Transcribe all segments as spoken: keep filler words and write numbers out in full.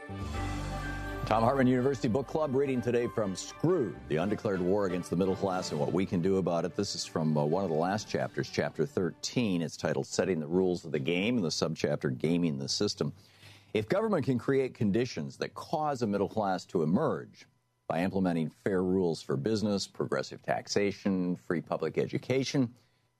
Thom Hartmann University Book Club reading today from Screwed, The Undeclared War Against the Middle Class and What We Can Do About It. This is from uh, one of the last chapters, chapter thirteen. It's titled Setting the Rules of the Game, and the subchapter Gaming the System. If government can create conditions that cause a middle class to emerge by implementing fair rules for business, progressive taxation, free public education,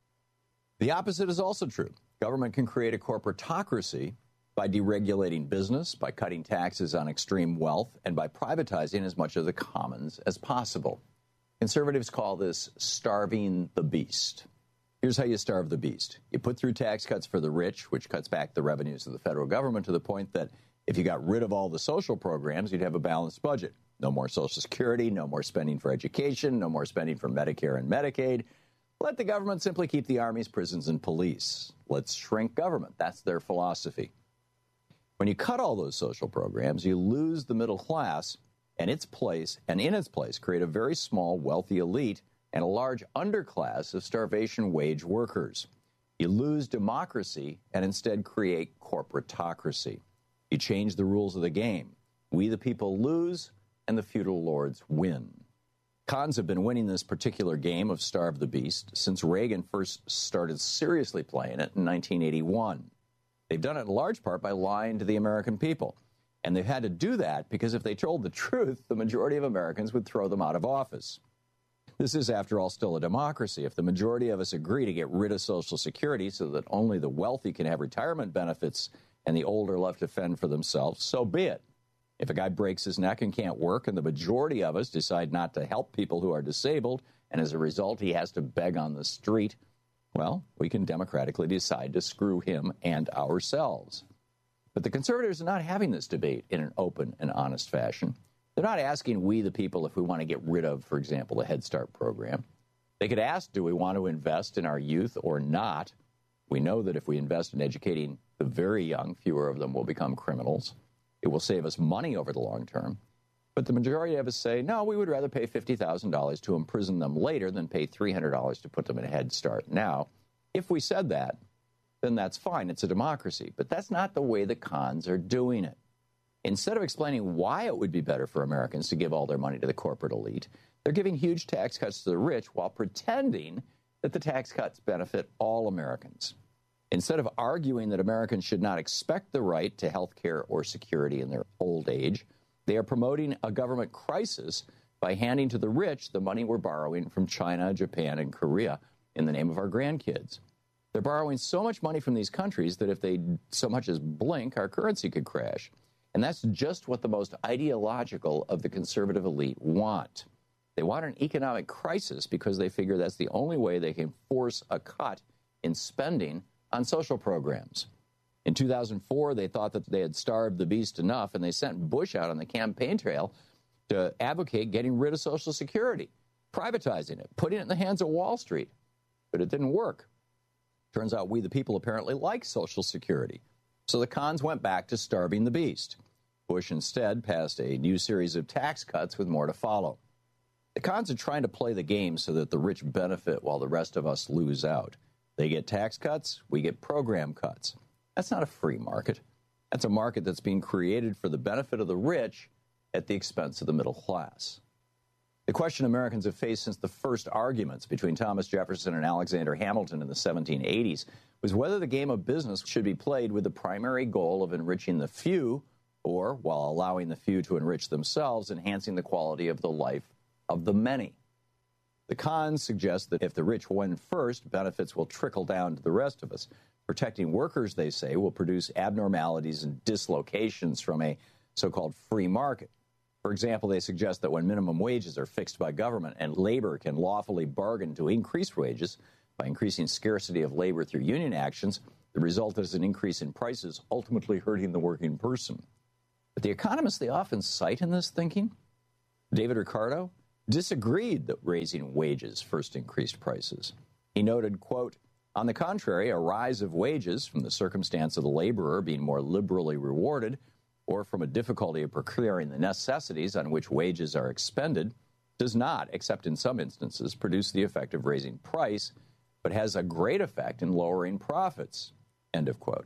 the opposite is also true. Government can create a corporatocracy by deregulating business, by cutting taxes on extreme wealth, and by privatizing as much of the commons as possible. Conservatives call this starving the beast. Here's how you starve the beast. You put through tax cuts for the rich, which cuts back the revenues of the federal government to the point that if you got rid of all the social programs, you'd have a balanced budget. No more Social Security, no more spending for education, no more spending for Medicare and Medicaid. Let the government simply keep the armies, prisons, and police. Let's shrink government. That's their philosophy. When you cut all those social programs, you lose the middle class and its place, and in its place, create a very small, wealthy elite and a large underclass of starvation wage workers. You lose democracy and instead create corporatocracy. You change the rules of the game. We, the people, lose, and the feudal lords win. Cons have been winning this particular game of starve the beast since Reagan first started seriously playing it in nineteen eighty-one. They've done it in large part by lying to the American people. And they've had to do that because if they told the truth, the majority of Americans would throw them out of office. This is, after all, still a democracy. If the majority of us agree to get rid of Social Security so that only the wealthy can have retirement benefits and the old are left to fend for themselves, so be it. If a guy breaks his neck and can't work and the majority of us decide not to help people who are disabled, and as a result he has to beg on the street, well, we can democratically decide to screw him and ourselves. But the conservatives are not having this debate in an open and honest fashion. They're not asking we, the people, if we want to get rid of, for example, the Head Start program. They could ask, do we want to invest in our youth or not? We know that if we invest in educating the very young, fewer of them will become criminals. It will save us money over the long term. But the majority of us say, no, we would rather pay fifty thousand dollars to imprison them later than pay three hundred dollars to put them in a Head Start now. If we said that, then that's fine. It's a democracy. But that's not the way the cons are doing it. Instead of explaining why it would be better for Americans to give all their money to the corporate elite, they're giving huge tax cuts to the rich while pretending that the tax cuts benefit all Americans. Instead of arguing that Americans should not expect the right to health care or security in their old age, they are promoting a government crisis by handing to the rich the money we're borrowing from China, Japan, and Korea in the name of our grandkids. They're borrowing so much money from these countries that if they so much as blink, our currency could crash. And that's just what the most ideological of the conservative elite want. They want an economic crisis because they figure that's the only way they can force a cut in spending on social programs. In two thousand four, they thought that they had starved the beast enough, and they sent Bush out on the campaign trail to advocate getting rid of Social Security, privatizing it, putting it in the hands of Wall Street. But it didn't work. Turns out we, the people, apparently like Social Security. So the cons went back to starving the beast. Bush instead passed a new series of tax cuts with more to follow. The cons are trying to play the game so that the rich benefit while the rest of us lose out. They get tax cuts, we get program cuts. That's not a free market. That's a market that's being created for the benefit of the rich at the expense of the middle class. The question Americans have faced since the first arguments between Thomas Jefferson and Alexander Hamilton in the seventeen eighties was whether the game of business should be played with the primary goal of enriching the few, or, while allowing the few to enrich themselves, enhancing the quality of the life of the many. The cons suggest that if the rich win first, benefits will trickle down to the rest of us. Protecting workers, they say, will produce abnormalities and dislocations from a so-called free market. For example, they suggest that when minimum wages are fixed by government and labor can lawfully bargain to increase wages by increasing scarcity of labor through union actions, the result is an increase in prices, ultimately hurting the working person. But the economists they often cite in this thinking, David Ricardo, disagreed that raising wages first increased prices. He noted, quote, on the contrary, a rise of wages from the circumstance of the laborer being more liberally rewarded or from a difficulty of procuring the necessities on which wages are expended does not, except in some instances, produce the effect of raising price, but has a great effect in lowering profits, end of quote.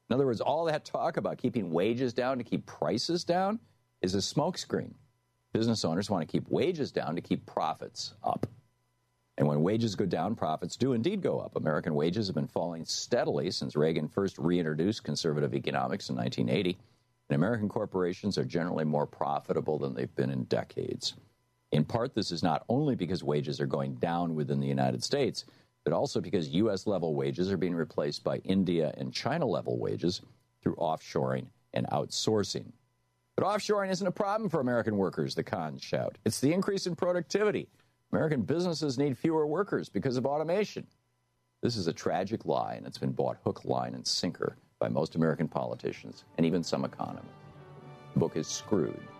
In other words, all that talk about keeping wages down to keep prices down is a smokescreen. Business owners want to keep wages down to keep profits up. And when wages go down, profits do indeed go up. American wages have been falling steadily since Reagan first reintroduced conservative economics in nineteen eighty. And American corporations are generally more profitable than they've been in decades. In part, this is not only because wages are going down within the United States, but also because U S level wages are being replaced by India and China level wages through offshoring and outsourcing. But offshoring isn't a problem for American workers, the cons shout. It's the increase in productivity. American businesses need fewer workers because of automation. This is a tragic lie, and it's been bought hook, line, and sinker by most American politicians and even some economists. The book is Screwed.